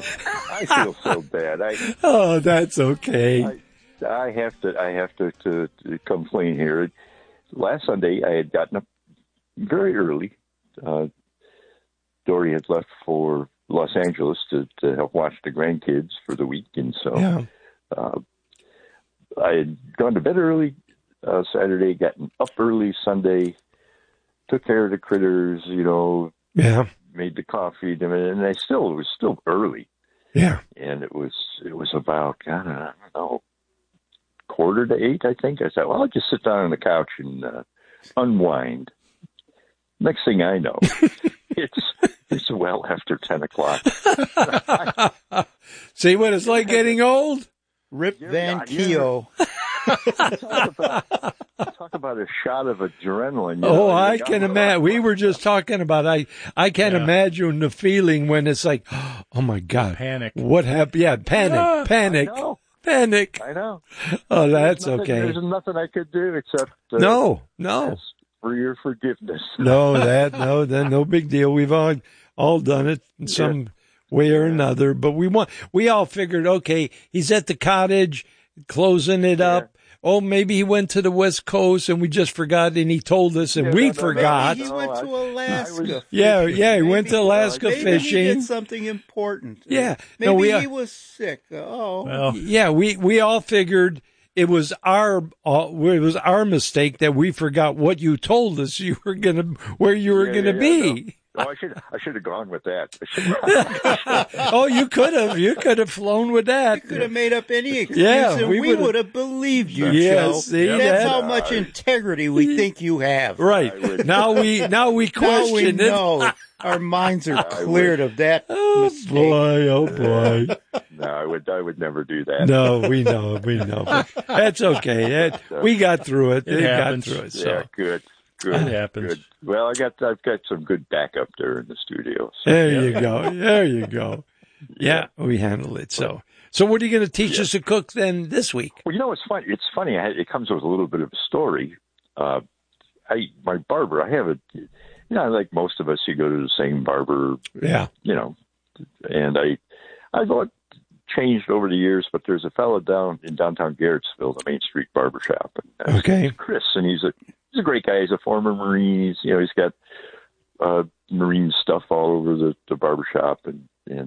feel so bad. Oh, that's okay. I have to complain here. Last Sunday, I had gotten up very early. Dory had left for Los Angeles to help watch the grandkids for the week, and so I had gone to bed early Saturday, gotten up early Sunday, took care of the critters, made the coffee, and it was still early. Yeah. And it was about, I don't know, 7:45, I think. I said, well, I'll just sit down on the couch and unwind. Next thing I know, it's well after 10 o'clock. See what it's like getting old? Rip Van Keogh. Talk about a shot of adrenaline. I can imagine. We were just talking about, I can't imagine the feeling when it's like, oh my God. Panic. What happened? Yeah, panic. Panic. I know. Oh, that's okay. There's nothing I could do except no. Ask for your forgiveness. No big deal. We've all done it in some way or another, but we all figured, okay, he's at the cottage closing it up. Oh, maybe he went to the West Coast and we just forgot and he told us and we forgot. Maybe he went to Alaska. He went to Alaska fishing. Maybe he did something important. Yeah. Maybe he was sick. Oh. Well. Yeah, we all figured it was our mistake that we forgot what you told us where you were gonna be. No. Oh, I should have gone with that. Oh, you could have flown with that. You could have made up any excuse, and we would have believed you, Joe. See, that's how much integrity we think you have. Right. Now we question it. No, our minds are cleared of that mistake. Oh boy. No, I would never do that. No, we know. But that's okay. We got through it. It happens. Got through it. So. Yeah, good. It happens. Good. Well, I've got some good backup there in the studio. So. There you go. Yeah, we handle it. So what are you going to teach us to cook then this week? Well, it's funny. It's funny. It comes with a little bit of a story. My barber, I have like most of us, you go to the same barber. Yeah. And I've changed over the years, but there's a fellow down in downtown Garrettsville, the Main Street Barbershop. And okay. Chris, and he's a great guy. He's a former Marine. He's got Marine stuff all over the barbershop, and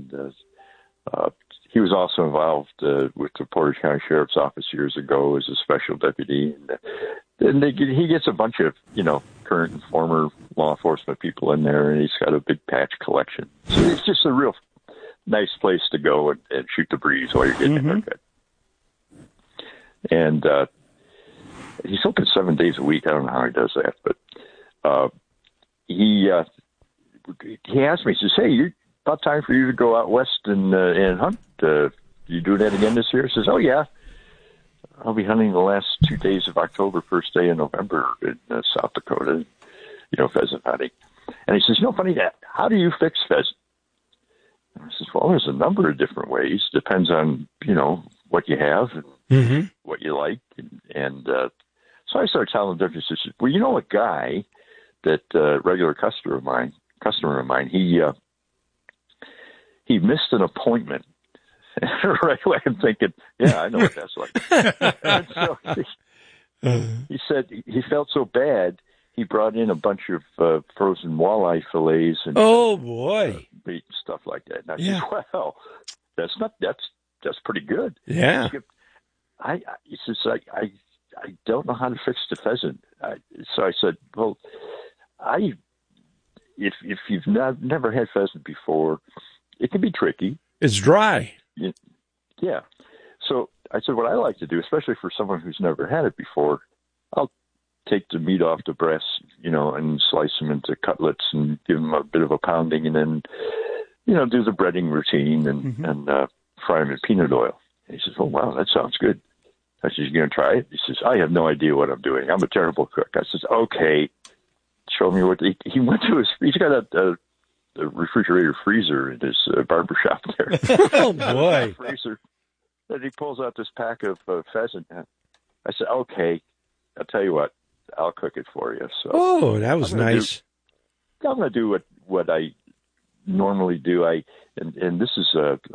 he was also involved with the Portage County Sheriff's Office years ago as a special deputy. And he gets a bunch of current and former law enforcement people in there, and he's got a big patch collection. So it's just a real nice place to go and shoot the breeze while you're getting a haircut. And he's open 7 days a week. I don't know how he does that, but he asked me. He says, "Hey, about time for you to go out west and hunt. You do that again this year?" He says, "Oh yeah, I'll be hunting the last 2 days of October, first day in November in South Dakota. Pheasant hunting." And he says, "Funny that. How do you fix pheasant?" And I says, "Well, there's a number of different ways. Depends on what you have and what you like." And so I started telling him different. He says, "Well, a guy that regular customer of mine, he missed an appointment." Right away, I'm thinking, yeah, I know what that's like. And so he said he felt so bad, he brought in a bunch of frozen walleye fillets and oh boy, meat and stuff like that. And I said, "Well, that's pretty good." Yeah. He says, I don't know how to fix the pheasant. So I said, "Well, if you've never had pheasant before, it can be tricky. It's dry." Yeah. So I said, what I like to do, especially for someone who's never had it before, I'll take the meat off the breast, and slice them into cutlets and give them a bit of a pounding, and then, do the breading routine and fry them in peanut oil." And he says, "Oh, wow, that sounds good." I said, "You going to try it?" He says, "I have no idea what I'm doing. I'm a terrible cook." I says, "Okay, show me what." He went to he's got a refrigerator freezer in his barbershop there. Oh boy! Freezer. And he pulls out this pack of pheasant. I said, "Okay, I'll tell you what, I'll cook it for you." So that was nice. I'm going to do what I normally do. And this is